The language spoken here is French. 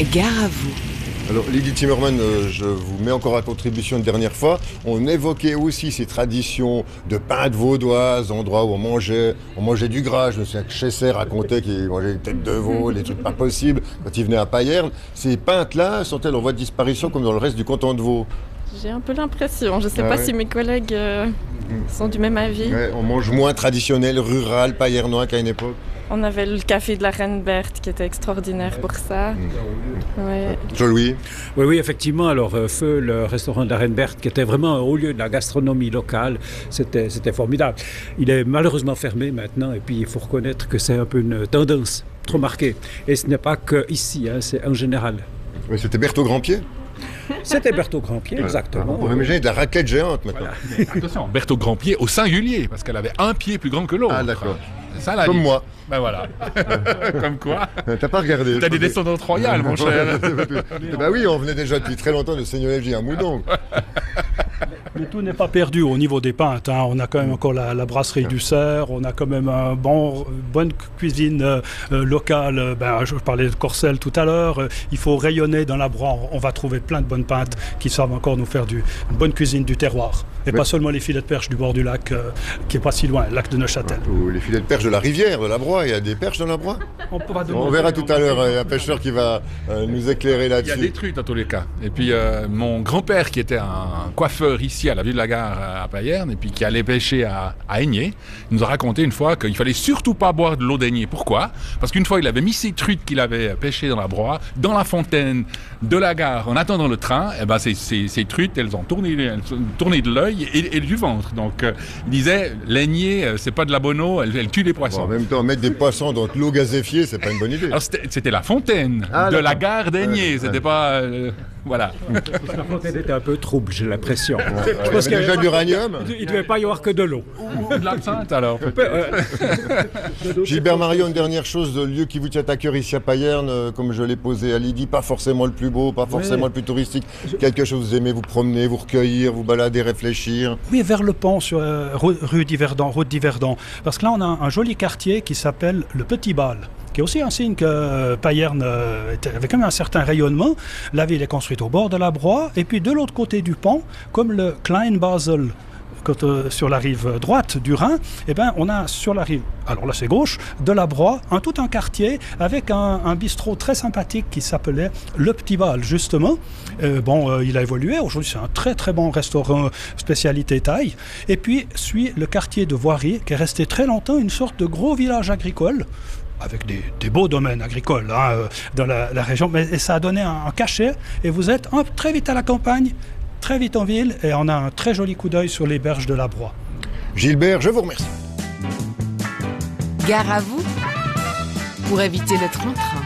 Gare à vous. Alors Lydie Timmerman, je vous mets encore à contribution une dernière fois. On évoquait aussi ces traditions de pinte vaudoise, endroits où on mangeait du gras. Je me souviens que Chesser racontait qu'il mangeait des têtes de veau, des trucs pas possibles quand il venait à Payerne. Ces pintes-là sont-elles en voie de disparition comme dans le reste du canton de Vaud? J'ai un peu l'impression. Je ne sais pas si mes collègues sont du même avis. Ouais, on mange moins traditionnel, rural, payernois qu'à une époque. On avait le café de la Reine Berthe qui était extraordinaire pour ça. Ouais. Jean-Louis? Oui, effectivement. Alors, Feu, le restaurant de la Reine Berthe, qui était vraiment au lieu de la gastronomie locale, c'était formidable. Il est malheureusement fermé maintenant, et puis il faut reconnaître que c'est un peu une tendance trop marquée. Et ce n'est pas qu'ici, c'est en général. Oui, c'était Berthaud Grandpied? C'était Berthaud Grandpied, exactement. On va imaginer de la raclette géante maintenant. Voilà. Attention, Berthaud Grandpied au singulier, parce qu'elle avait un pied plus grand que l'autre. Ah d'accord. Ça, là, comme moi. Ben voilà. Comme quoi. T'as pas regardé. T'as des descendants royales, mon cher. Bah oui, on venait déjà depuis très longtemps de Seigneur-Lévis à Moudon. Mais tout n'est pas perdu au niveau des pintes. On a quand même encore la brasserie du Cerf, on a quand même une bonne cuisine locale. Je parlais de Corcelles tout à l'heure. Il faut rayonner dans la broie. On va trouver plein de bonnes pintes qui savent encore nous faire une bonne cuisine du terroir. Et pas seulement les filets de perche du bord du lac, qui est pas si loin, le lac de Neuchâtel. Ou les filets de perche de la rivière, de la Broye. Il y a des perches dans la Broye. On verra tout à l'heure un pêcheur qui va nous éclairer là-dessus. Il y a des truites dans tous les cas. Et puis mon grand-père qui était un coiffeur ici à la ville de la Gare à Payerne et puis qui allait pêcher à Aigné, il nous a raconté une fois qu'il fallait surtout pas boire de l'eau d'Aigné. Pourquoi? Parce qu'une fois il avait mis ses truites qu'il avait pêchées dans la Broye, dans la fontaine de la Gare en attendant le train. Et ben ces truites elles ont tourné de l'œil et du ventre. Donc il disait l'Aigné c'est pas de la bonne eau, elle tue les poissons. En même temps mettre des poissons dans de l'eau gazéfiée c'est pas une bonne idée. Alors c'était la fontaine de la Gare d'Aigné, c'était pas voilà. La fontaine était un peu trouble, j'ai l'impression. Parce qu'il y avait déjà de l'uranium. Il ne devait pas y avoir que de l'eau. Ou de l'absinthe alors. Gilbert Marion, une dernière chose, le lieu qui vous tient à cœur ici à Payerne, comme je l'ai posé à Lydie, pas forcément le plus beau, pas forcément le plus touristique. Quelque chose vous aimez vous promener, vous recueillir, vous balader, réfléchir. Oui, vers le pont sur route d'Yverdon. Parce que là, on a un joli quartier qui s'appelle le Petit Bal, qui est aussi un signe que Payerne avait quand même un certain rayonnement. La ville est construite au bord de la Broye, et puis de l'autre côté du pont, comme le Klein Basel, sur la rive droite du Rhin, on a sur la rive, alors là c'est gauche, de la Broye, tout un quartier avec un bistrot très sympathique qui s'appelait Le Petit Bal, justement. Il a évolué, aujourd'hui c'est un très très bon restaurant spécialité thaï. Et puis suit le quartier de Voirie, qui est resté très longtemps une sorte de gros village agricole, avec des beaux domaines agricoles dans la région, et ça a donné un cachet, et vous êtes très vite à la campagne, très vite en ville, et on a un très joli coup d'œil sur les berges de la Broye. Gilbert, je vous remercie. Gare à vous pour éviter le train-train.